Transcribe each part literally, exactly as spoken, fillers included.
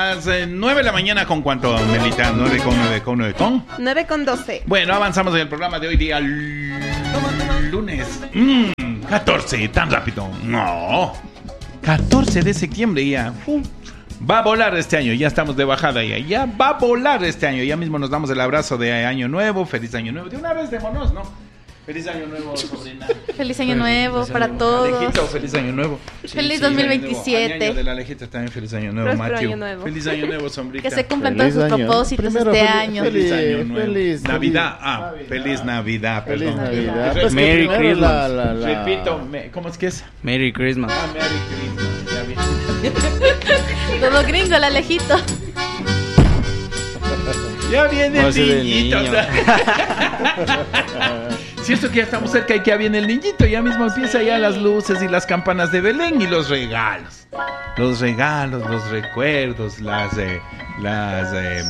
las eh, nueve de la mañana con cuánto, Melita, nueve con nueve con nueve con nueve con doce. Bueno, avanzamos en el programa de hoy día lunes mm, catorce, tan rápido. No, catorce de septiembre ya. Uh. Va a volar este año, ya estamos de bajada ya, ya va a volar este año, ya mismo nos damos el abrazo de año nuevo, feliz año nuevo, de una vez démonos, ¿no? Feliz año nuevo, sobrina. Feliz año nuevo feliz para año todos. Alejito, feliz año nuevo. Sí, feliz sí, dos mil veintisiete. Año de la Alejita también, feliz año nuevo, Matthew. Feliz año nuevo, sombrita. Que se cumplan todos sus propósitos Primero, este feliz, año. Feliz año nuevo. Feliz, Navidad, ah, feliz Navidad, feliz perdón. Navidad. Pues Merry Christmas. La, la, la... Repito, me, ¿cómo es que es? Merry Christmas. Ah, Merry Christmas. Ya Todo gringo, el Alejito. Ya viene No, el niñito. niño. Cierto que ya estamos cerca y que ya viene el niñito. Ya mismo empieza ya las luces y las campanas de Belén y los regalos. Los regalos, los recuerdos, las eh, las eh,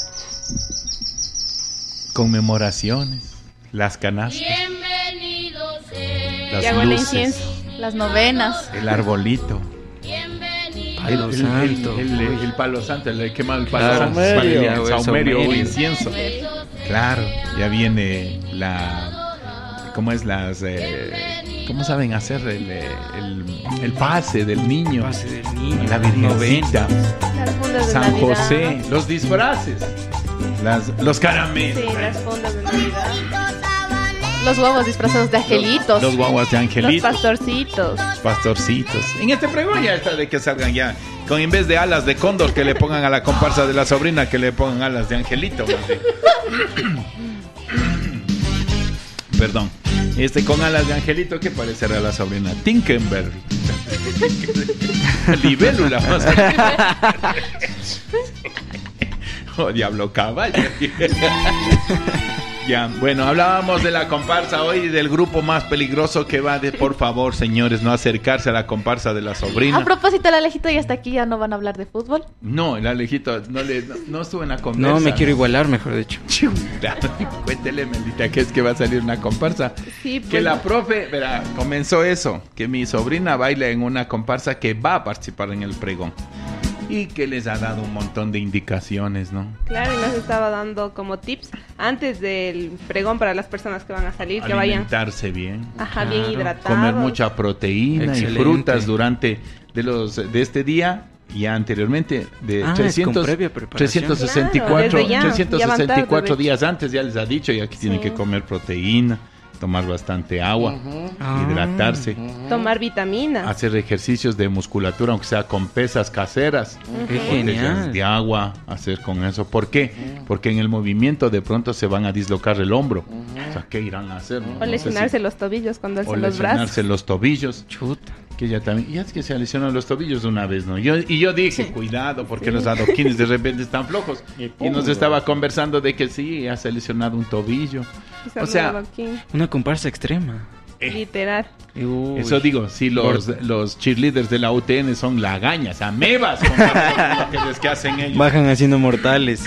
conmemoraciones, las canastas. Bienvenidos Las Ya huele luces, incienso. Las novenas. el arbolito. El, Palo el, santo. el, el, el palo santo, el que quema el palo Claro, santo, saumerio. el saumerio o Saumerio. incienso. Claro, ya viene la, ¿cómo es las, eh, cómo saben hacer el, el, el pase del niño? Pase del niño. La Virgencita, Las fundas de San Navidad. José, los disfraces, las, los caramelos, Sí, las fundas de Navidad. Los huevos disfrazados de angelitos. los guaguas de Los angelitos, pastorcitos. los pastorcitos. En este pregón ya está de que salgan ya, con en vez de alas de cóndor que le pongan a la comparsa de la sobrina, que le pongan alas de angelito. Más bien. Perdón. Este con alas de angelito, ¿qué parecerá la sobrina? Tinkenberg. Libélula. Más oh, diablo caballo. Ya, bueno, hablábamos de la comparsa hoy, del grupo más peligroso que va de, por favor, señores, no acercarse a la comparsa de la sobrina. A propósito, el Alejito ya está aquí, ya no van a hablar de fútbol. No, el Alejito, no, le, no, no estuvo en la conversa. No, me quiero igualar, mejor dicho. Chuta, cuéntele, Melita, que es que va a salir una comparsa. Sí, pues. Que la profe, verá, comenzó eso, que mi sobrina baila en una comparsa que va a participar en el pregón. Y que les ha dado un montón de indicaciones, ¿no? Claro, y nos estaba dando como tips antes del pregón para las personas que van a salir, que vayan, Alimentarse bien. ajá, bien Claro. hidratados. Comer mucha proteína Excelente. y frutas durante de los de este día y anteriormente de Ah, es trescientos, con previa preparación. trescientos sesenta y cuatro, Claro, desde ya, trescientos ya van sesenta y cuatro tarde, de días antes ya les ha dicho ya que tienen que comer proteína, tomar bastante agua, Ah. hidratarse, Tomar vitaminas. hacer ejercicios de musculatura aunque sea con pesas caseras, Qué botellas genial. de agua, hacer con eso. ¿Por qué? Porque en el movimiento de pronto se van a dislocar el hombro. O sea, ¿qué irán a hacer? No? O No sé si- lesionarse los tobillos cuando o alzan los lesionarse brazos. los tobillos, Chuta. que ella también, y es que se lesionó los tobillos una vez, ¿no? Yo, y yo dije, cuidado, porque los adoquines de repente están flojos. Y nos estaba conversando de que sí, ya se ha lesionado un tobillo. Quizás O sea, no, aquí, Una comparsa extrema. literal. Uy. Eso digo, si los, Gordo. los cheerleaders de la U T N son lagañas, amebas, comparado con lo que, que hacen ellos. Bajan haciendo mortales.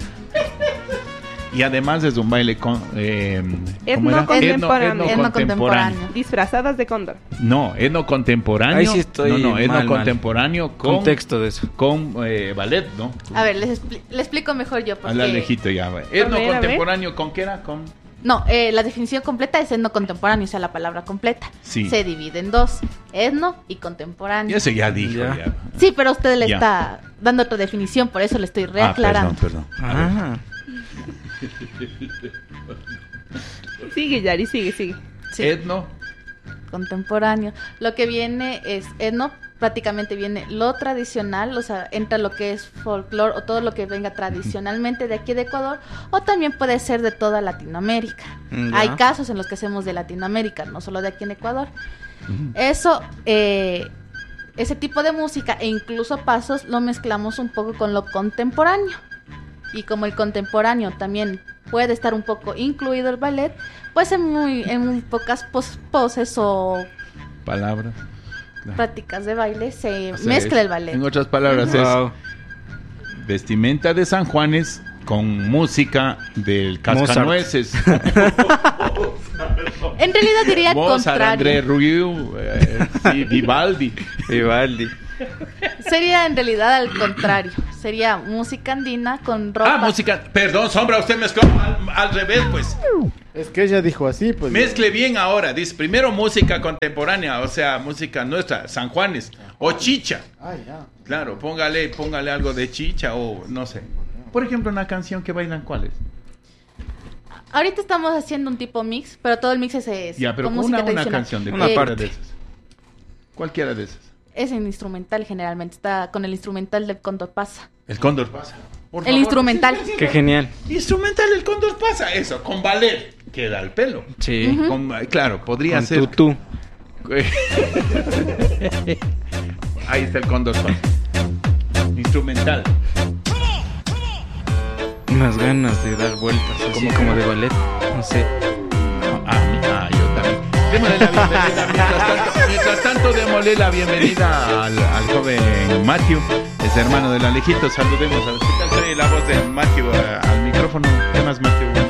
Y además es un baile con, eh, ¿cómo Etno era? contemporáneo. Etno contemporáneo. Disfrazadas de cóndor. No, etno contemporáneo. Ahí sí estoy no, no, etno mal, mal. contemporáneo con, Contexto de eso. con eh, ballet, ¿no? A ver, les, expli- le explico mejor yo. Porque... Al Alejito ya. va. Etno A ver, a ver. contemporáneo, ¿con qué era? Con... No, eh, la definición completa es etno contemporáneo, o sea, la palabra completa. Sí. Se divide en dos, etno y contemporáneo. Eso ya dijo. Ya. Ya. Sí, pero usted le Ya. está dando otra definición, por eso le estoy Ah, reaclarando. perdón, perdón. A ver. Ah. Sigue, Yari, sigue, sigue. Sí, Etno. contemporáneo. Lo que viene es etno, prácticamente viene lo tradicional, o sea, entra lo que es folclore o todo lo que venga tradicionalmente de aquí de Ecuador, o también puede ser de toda Latinoamérica. Ya. Hay casos en los que hacemos de Latinoamérica, no solo de aquí en Ecuador. Eso, eh, ese tipo de música e incluso pasos lo mezclamos un poco con lo contemporáneo. Y como el contemporáneo también puede estar un poco incluido el ballet, pues en muy en muy pocas pos- poses o Palabra. Claro. prácticas de baile se O sea, mezcla es- el ballet. En otras palabras, Wow. es vestimenta de San Juanes con música del Cascanueces. En realidad diría Mozart, André contrario. Rieu, eh, sí, Vivaldi. Vivaldi. Sería en realidad al contrario. sería música andina con ropa. Ah, música. Perdón, Sombra, usted mezcló al, al revés, pues. Es que ella dijo así, pues. Mezcle bien ahora. Dice primero música contemporánea, o sea, música nuestra, San Juanes. O chicha. Ah, ya. Claro, póngale, póngale algo de chicha o no sé. Por ejemplo, una canción que bailan, ¿cuál es? Ahorita estamos haciendo un tipo mix, pero todo el mix es, es Ya, pero con una, música una tradicional. canción de Una cualquiera parte. de esas. Cualquiera de esas. Es en instrumental generalmente, está con el instrumental del Cóndor Pasa. El cóndor pasa. Por El favor. instrumental. Sí, sí, sí, Qué sí. genial. Instrumental, el cóndor pasa. Eso, con ballet. Queda el pelo. Sí. Con- claro, podría Con ser. tutú. Ahí está el cóndor pasa. Instrumental. Unas ganas de dar vueltas, así como de ballet. No sé. Ah, mi- ah, yo también. Démosle la bienvenida. Mientras tanto, mientras tanto démosle la bienvenida al, al joven Matthew, es hermano del Alejito. Saludemos a ver qué tal se oye la voz de Matthew eh, al micrófono. ¿Qué más, Matthew?